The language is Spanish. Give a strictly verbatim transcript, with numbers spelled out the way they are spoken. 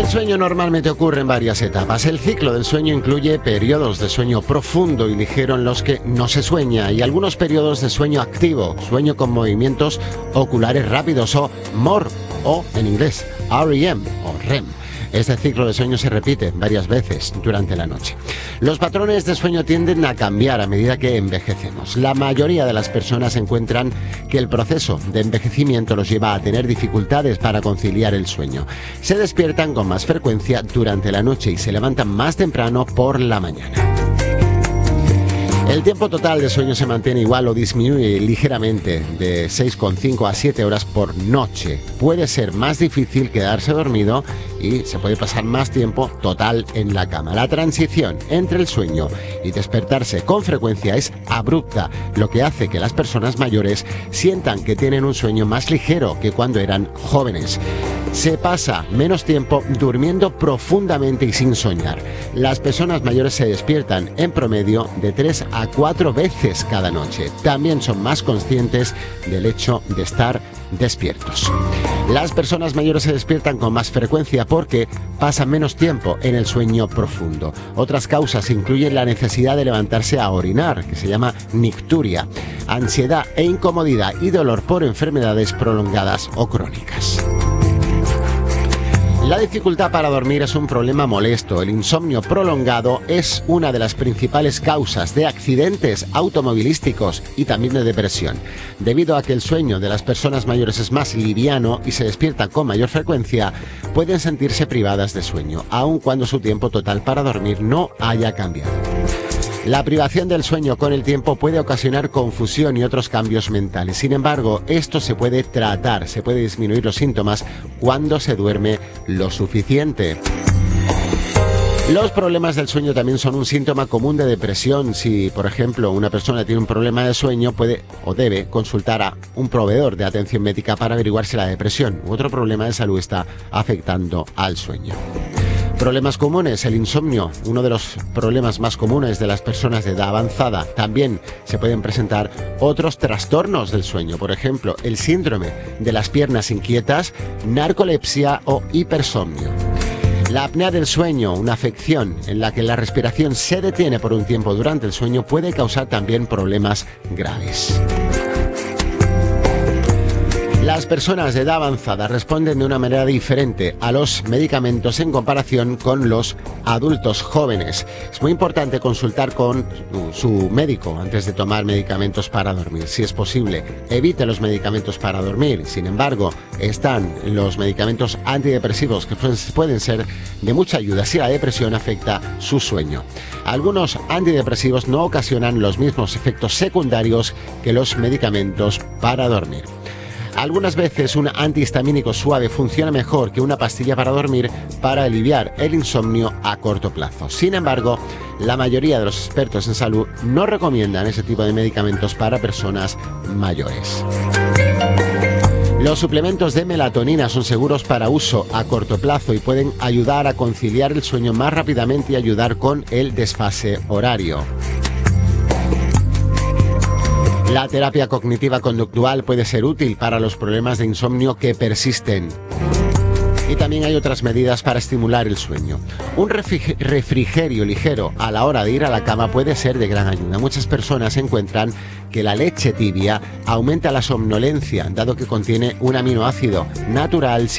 sueño normalmente ocurre en varias etapas. El ciclo del sueño incluye periodos de sueño profundo y ligero en los que no se sueña y algunos periodos de sueño activo, sueño con movimientos oculares rápidos o M O R o en inglés R E M o R E M. Este ciclo de sueño se repite varias veces durante la noche. Los patrones de sueño tienden a cambiar a medida que envejecemos. La mayoría de las personas encuentran que el proceso de envejecimiento los lleva a tener dificultades para conciliar el sueño. Se despiertan con más frecuencia durante la noche y se levantan más temprano por la mañana. El tiempo total de sueño se mantiene igual o disminuye ligeramente de seis coma cinco a siete horas por noche. Puede ser más difícil quedarse dormido y se puede pasar más tiempo total en la cama. La transición entre el sueño y despertarse con frecuencia es abrupta, lo que hace que las personas mayores sientan que tienen un sueño más ligero que cuando eran jóvenes. Se pasa menos tiempo durmiendo profundamente y sin soñar. Las personas mayores se despiertan en promedio de tres a cuatro veces cada noche. También son más conscientes del hecho de estar despiertos. Las personas mayores se despiertan con más frecuencia porque pasan menos tiempo en el sueño profundo. Otras causas incluyen la necesidad de levantarse a orinar, que se llama nicturia, ansiedad e incomodidad y dolor por enfermedades prolongadas o crónicas. La dificultad para dormir es un problema molesto. El insomnio prolongado es una de las principales causas de accidentes automovilísticos y también de depresión. Debido a que el sueño de las personas mayores es más liviano y se despiertan con mayor frecuencia, pueden sentirse privadas de sueño, aun cuando su tiempo total para dormir no haya cambiado. La privación del sueño con el tiempo puede ocasionar confusión y otros cambios mentales. Sin embargo, esto se puede tratar, se puede disminuir los síntomas cuando se duerme lo suficiente. Los problemas del sueño también son un síntoma común de depresión. Si, por ejemplo, una persona tiene un problema de sueño, puede o debe consultar a un proveedor de atención médica para averiguar si la depresión u otro problema de salud está afectando al sueño. Problemas comunes, el insomnio, uno de los problemas más comunes de las personas de edad avanzada. También se pueden presentar otros trastornos del sueño, por ejemplo, el síndrome de las piernas inquietas, narcolepsia o hipersomnio. La apnea del sueño, una afección en la que la respiración se detiene por un tiempo durante el sueño, puede causar también problemas graves. Las personas de edad avanzada responden de una manera diferente a los medicamentos en comparación con los adultos jóvenes. Es muy importante consultar con su médico antes de tomar medicamentos para dormir. Si es posible, evite los medicamentos para dormir. Sin embargo, están los medicamentos antidepresivos que pueden ser de mucha ayuda si la depresión afecta su sueño. Algunos antidepresivos no ocasionan los mismos efectos secundarios que los medicamentos para dormir. Algunas veces un antihistamínico suave funciona mejor que una pastilla para dormir para aliviar el insomnio a corto plazo. Sin embargo, la mayoría de los expertos en salud no recomiendan ese tipo de medicamentos para personas mayores. Los suplementos de melatonina son seguros para uso a corto plazo y pueden ayudar a conciliar el sueño más rápidamente y ayudar con el desfase horario. La terapia cognitiva conductual puede ser útil para los problemas de insomnio que persisten. Y también hay otras medidas para estimular el sueño. Un refrigerio ligero a la hora de ir a la cama puede ser de gran ayuda. Muchas personas encuentran que la leche tibia aumenta la somnolencia, dado que contiene un aminoácido natural